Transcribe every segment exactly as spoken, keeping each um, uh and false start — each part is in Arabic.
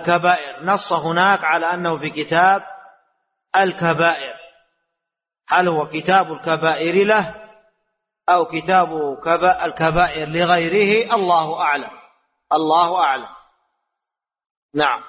الكبائر، نص هناك على أنه في كتاب الكبائر. هل هو كتاب الكبائر له أو كتاب الكبائر لغيره؟ الله أعلم، الله أعلم. نعم.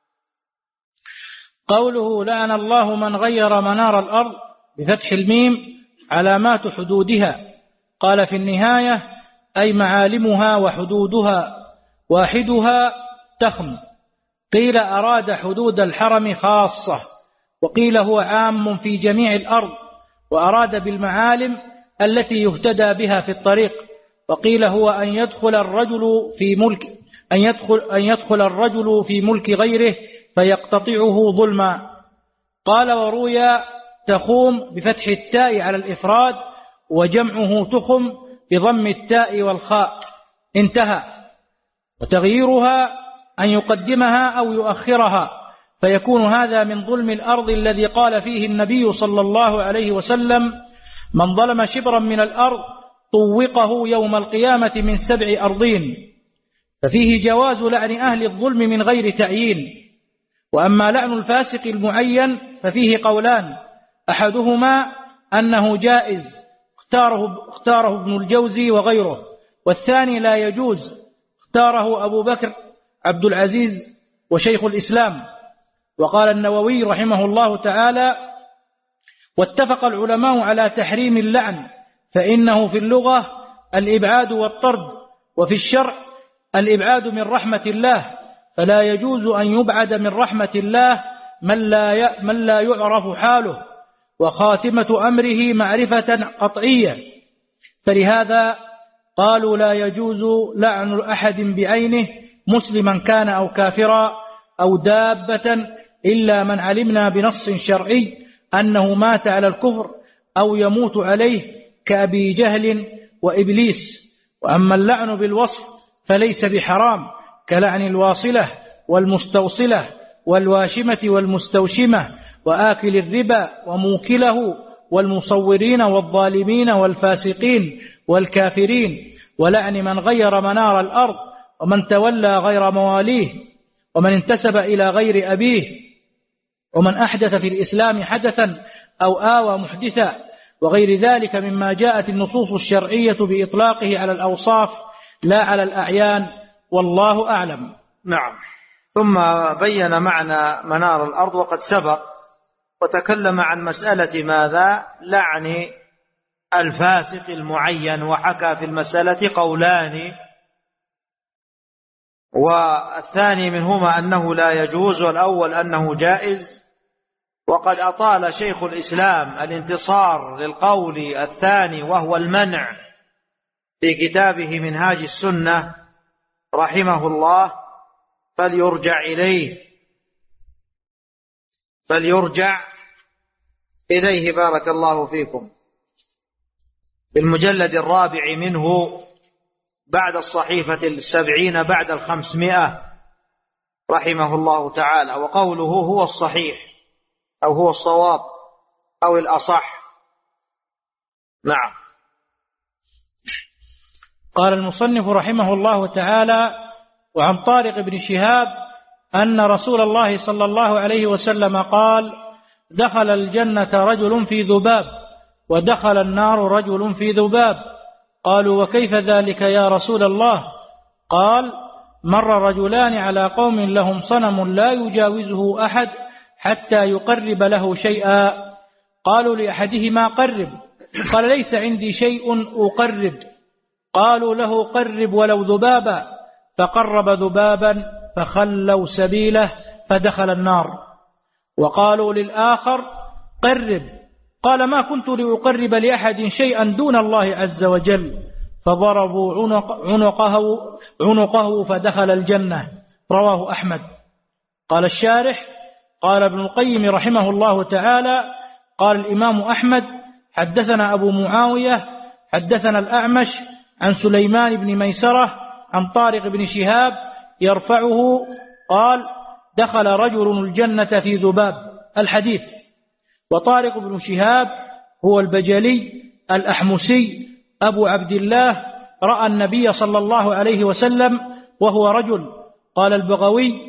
قوله لعن الله من غير منار الأرض بفتح الميم علامات حدودها. قال في النهاية أي معالمها وحدودها، واحدها تخم. قيل أراد حدود الحرم خاصة، وقيل هو عام في جميع الأرض، وأراد بالمعالم التي يهتدى بها في الطريق. وقيل هو أن يدخل الرجل في ملك أن يدخل أن يدخل الرجل في ملك غيره فيقتطعه ظلما. قال وروي تخوم بفتح التاء على الإفراد، وجمعه تخم بضم التاء والخاء. انتهى. وتغييرها أن يقدمها أو يؤخرها، فيكون هذا من ظلم الأرض الذي قال فيه النبي صلى الله عليه وسلم: من ظلم شبرا من الأرض طوقه يوم القيامة من سبع أرضين. ففيه جواز لعن أهل الظلم من غير تعيين. وأما لعن الفاسق المعين ففيه قولان: أحدهما أنه جائز اختاره, اختاره ابن الجوزي وغيره، والثاني لا يجوز اختاره أبو بكر عبد العزيز وشيخ الإسلام. وقال النووي رحمه الله تعالى: واتفق العلماء على تحريم اللعن، فإنه في اللغة الإبعاد والطرد، وفي الشرع الإبعاد من رحمة الله، فلا يجوز أن يبعد من رحمة الله من لا من لا يعرف حاله وخاتمة أمره معرفة قطعية. فلهذا قالوا لا يجوز لعن أحد بعينه مسلما كان أو كافرا أو دابة، إلا من علمنا بنص شرعي أنه مات على الكفر أو يموت عليه كأبي جهل وإبليس. وأما اللعن بالوصف فليس بحرام، كلعن الواصلة والمستوصلة والواشمة والمستوشمة وآكل الربا وموكله والمصورين والظالمين والفاسقين والكافرين، ولعن من غير منار الأرض، ومن تولى غير مواليه، ومن انتسب إلى غير أبيه، ومن أحدث في الإسلام حدثا أو آوى محدثا، وغير ذلك مما جاءت النصوص الشرعية بإطلاقه على الأوصاف لا على الأعيان، والله أعلم. نعم. ثم بين معنى منار الأرض وقد سبق، وتكلم عن مسألة ماذا؟ لعن الفاسق المعين، وحكى في المسألة قولان، والثاني منهما أنه لا يجوز، والأول أنه جائز. وقد أطال شيخ الإسلام الانتصار للقول الثاني وهو المنع في كتابه منهاج السنة رحمه الله، فليرجع إليه فليرجع إليه بارك الله فيكم، في المجلد الرابع منه بعد الصحيفة السبعين بعد الخمسمائة رحمه الله تعالى. وقوله هو الصحيح أو هو الصواب أو الأصح. نعم. قال المصنف رحمه الله تعالى: وعن طارق بن شهاب أن رسول الله صلى الله عليه وسلم قال: دخل الجنة رجل في ذباب، ودخل النار رجل في ذباب. قالوا: وكيف ذلك يا رسول الله؟ قال: مر رجلان على قوم لهم صنم لا يجاوزه أحد حتى يقرب له شيئا. قالوا لأحدهما: قرب. قال: ليس عندي شيء أقرب. قالوا له: قرب ولو ذبابا. فقرب ذبابا فخلوا سبيله فدخل النار. وقالوا للآخر: قرب. قال: ما كنت لأقرب لأحد شيئا دون الله عز وجل. فضربوا عنق عنقه, عنقه فدخل الجنة. رواه أحمد. قال الشارح: قال ابن القيم رحمه الله تعالى: قال الإمام أحمد: حدثنا أبو معاوية حدثنا الأعمش عن سليمان بن ميسرة عن طارق بن شهاب يرفعه قال: دخل رجل الجنة في ذباب. الحديث. وطارق بن شهاب هو البجلي الأحمسي أبو عبد الله، رأى النبي صلى الله عليه وسلم وهو رجل. قال البغوي: